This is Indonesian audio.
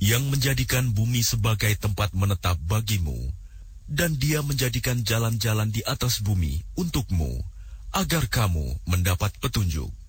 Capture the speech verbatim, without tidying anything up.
yang menjadikan bumi sebagai tempat menetap bagimu, dan Dia menjadikan jalan-jalan di atas bumi untukmu, agar kamu mendapat petunjuk.